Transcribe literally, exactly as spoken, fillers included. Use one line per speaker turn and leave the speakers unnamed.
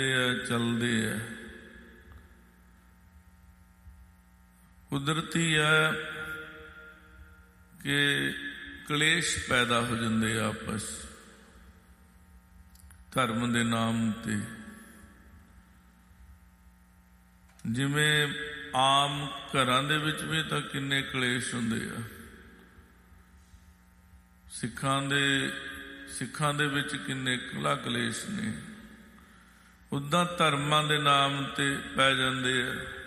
ਚੱਲਦੇ ਹੈ। ਕੁਦਰਤੀ ਹੈ ਕਿ ਕਲੇਸ਼ ਪੈਦਾ ਹੋ ਜਾਂਦੇ ਆ ਆਪਸ ਧਰਮ ਦੇ ਨਾਮ ਤੇ। ਜਿਵੇਂ ਆਮ ਘਰਾਂ ਦੇ ਵਿੱਚ ਵੀ ਤਾਂ ਕਿੰਨੇ ਕਲੇਸ਼ ਹੁੰਦੇ ਆ। ਸਿੱਖਾਂ ਦੇ ਸਿੱਖਾਂ ਦੇ ਵਿੱਚ ਕਿੰਨੇ ਕਲਾ ਕਲੇਸ਼ ਨੇ। ਉੱਦਾਂ ਧਰਮਾਂ ਦੇ ਨਾਮ ਤੇ ਪੈ ਜਾਂਦੇ ਆ।